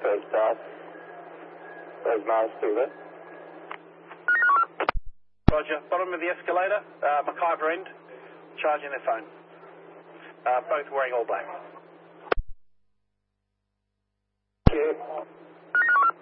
Crossroads South. Those Mars still there? Roger. Bottom of the escalator, McIver end, charging their phone. Both wearing all black.